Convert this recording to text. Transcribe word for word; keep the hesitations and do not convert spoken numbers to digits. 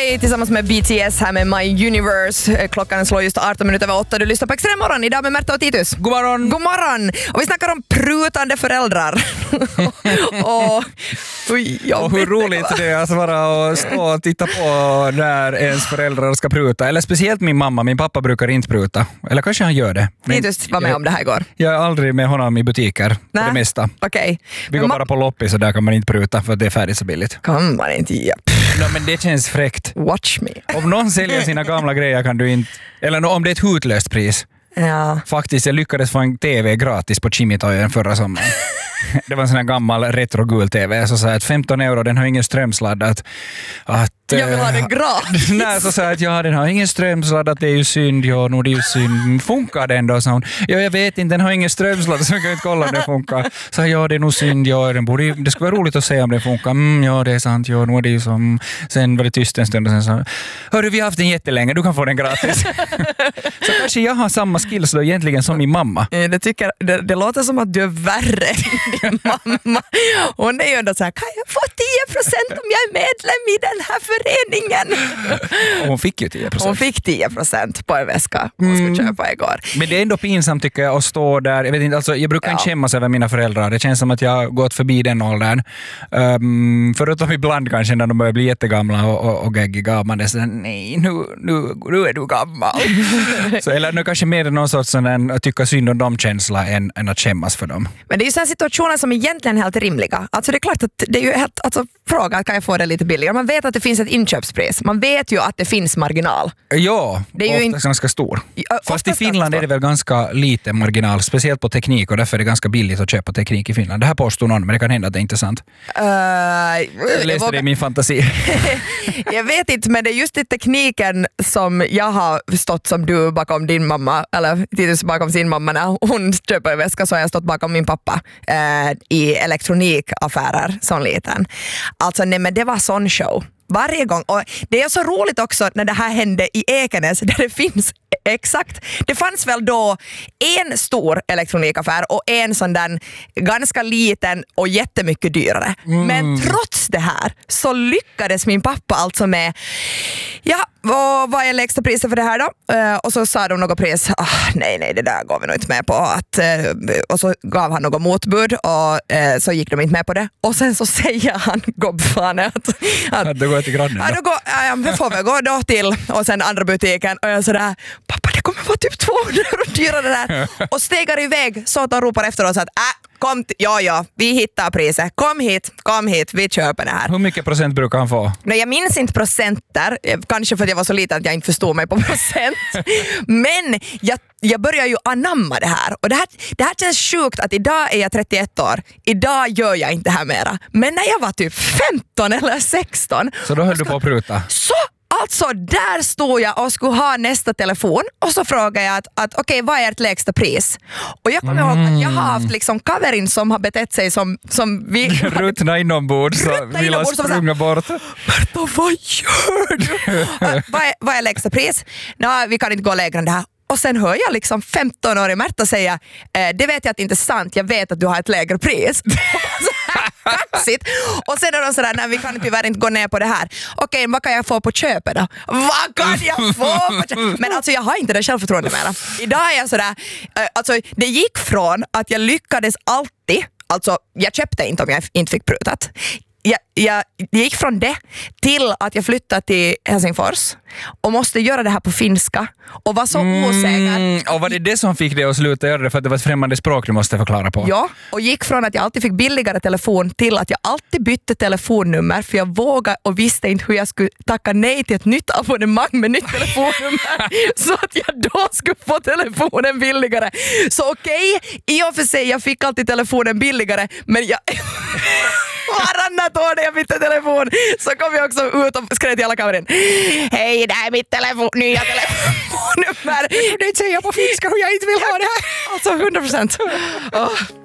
Coldplay tillsammans med B T S här med My Universe. Klockan slår just arton minuter över åtta. Du lyssnar på Extrem morgon idag med Märta och Titus. God morgon! God morgon! Och vi snackar om prutande föräldrar. och, oj, och hur roligt det är att vara och stå och titta på när ens föräldrar ska pruta. Eller speciellt min mamma, min pappa brukar inte pruta. Eller kanske han gör det. Titus var med jag, om det här igår. Jag är aldrig med honom i butiker. Nä? För det mesta. Okay. Vi går ma- bara på loppis så där kan man inte pruta för det är färdigt så billigt. Kan man inte ge. No, men det känns fräckt. Watch me. Om någon säljer sina gamla grejer kan du inte... Eller om det är ett hutlöst pris. Ja. Faktiskt, jag lyckades få en tv gratis på Chimitojen förra sommaren. Det var en sån här gammal retrogul tv. Så sa jag att femton euro, den har ingen strömsladd. Att, att, jag vill ha den gratis. Nej, så sa jag att ja, den har ingen strömsladd. Att det är ju synd. Ja, nog det är ju synd. Funkar den då? Så hon, ja, jag vet inte. Den har ingen strömsladd så jag kan inte kolla om den funkar. Så jag, ja, det är nog synd. Ja, den borde, det skulle vara roligt att se om den funkar. Mm, ja, det är sant. Ja, nog är det ju som... Sen var det tyst en stund och sen sa hörru, vi har haft den jättelänge. Du kan få den gratis. Så kanske jag har samma skills då egentligen som min mamma. Det, tycker, det, det låter som att du är värre än din mamma. Hon är ju ändå så här, kan jag få tio procent om jag är medlem i den här föreningen? Och hon fick ju tio procent. Hon fick tio procent på en väska hon skulle mm. köpa igår. Men det är ändå pinsamt tycker jag att stå där. Jag, vet inte, alltså, jag brukar ja. inte skämmas över mina föräldrar. Det känns som att jag har gått förbi den åldern. Um, förutom ibland kanske när de börjar bli jättegamla och, och, och gaggiga. Man är sådär, nej, nu, nu, nu är du gammal. Så, eller nu kanske mer någon sorts sån att tycka synd om dem känsla än, än att skämmas för dem. Men det är ju sådana situationer som egentligen är helt rimliga. Alltså det är klart att det är ju helt, alltså fråga, kan jag få det lite billigare? Man vet att det finns ett inköpspris. Man vet ju att det finns marginal. Ja, det är ju oftast in... ganska stor. Ja, fast i Finland är det väl ganska lite marginal, speciellt på teknik och därför är det ganska billigt att köpa teknik i Finland. Det här påstår någon, men det kan hända att det är inte sant. Uh, jag läste vågar... det i min fantasi. Jag vet inte, men det är just i tekniken som jag har stått som du bakom din mamma, eller Titus bakom sin mamma när hon köper en väska, så har jag stått bakom min pappa eh, i elektronikaffärer som liten. Alltså nej, men det var sån show. Varje gång. Och det är så roligt också när det här hände i Ekenäs där det finns exakt. Det fanns väl då en stor elektronikaffär och en sån där ganska liten och jättemycket dyrare. Mm. Men trots det här så lyckades min pappa alltså med ja, vad, vad är lägsta priset för det här då? Uh, och så sa de något pris. Ah, nej, nej, det där går vi nog inte med på. Att, uh, och så gav han något motbud och uh, så gick de inte med på det. Och sen så säger han gubbfan att, att ja, det går till grannen då. Ja, då går, ja, det får vi gå då till och sen andra butiken och jag sådär, pappa det kommer vara typ tvåhundra euro dyrare där. Och stegar iväg så att de ropar efter oss att äh, kom t- ja, ja, vi hittar priset. Kom hit, kom hit, vi köper det här. Hur mycket procent brukar han få? Nej, jag minns inte procenter, kanske för att jag var så liten att jag inte förstod mig på procent. Men jag, jag börjar ju anamma det här. Och det här, det här känns sjukt att idag är jag trettioett år. Idag gör jag inte det här mera. Men när jag var typ femton eller sexton. Så då höll ska, du på att pruta? Så alltså, där stod jag och skulle ha nästa telefon och så frågade jag att, att okej, okay, vad är ert lägsta pris? Och jag kommer mm. ihåg att jag har haft liksom kaverin som har betett sig som, som vi... Ruttna inombords så vill ha sprunga bort. Märta, vad gör du? uh, vad, är, vad är lägsta pris? Nej, vi kan inte gå lägre än det här. Och sen hör jag liksom femton-årig Märta säga eh, det vet jag att det inte är sant, jag vet att du har ett lägre pris. Kaxigt. Och sen är de sådär, nej vi kan tyvärr inte gå ner på det här. Okej, vad kan jag få på köpet då? Vad kan jag få på köpet? Men alltså jag har inte det självförtroende mera. Idag är jag sådär, eh, alltså det gick från att jag lyckades alltid, alltså jag köpte inte om jag inte fick prutat. Jag, jag gick från det till att jag flyttade till Helsingfors och måste göra det här på finska och var så mm, osäker. Och var det det som fick dig att sluta göra det för att det var ett främmande språk du måste förklara på? Ja, och gick från att jag alltid fick billigare telefon till att jag alltid bytte telefonnummer för jag vågade och visste inte hur jag skulle tacka nej till ett nytt abonnemang med nytt telefonnummer så att jag då skulle få telefonen billigare. Så okej, okay, i och för sig jag fick alltid telefonen billigare men jag... Varannat år när jag bytte telefon så kom jag också ut och skrev till alla kamerin. Hej, det här är mitt telefon, nya telefonnummer. Nu säger jag på finska hur jag inte vill ha det här. Alltså hundra procent. Oh.